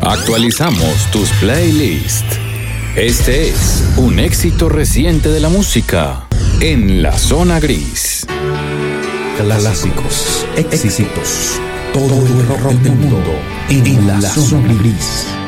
Actualizamos tus playlists. Este es un éxito reciente de la música en la zona gris. Clásicos, éxitos, todo el rock del mundo en la zona gris.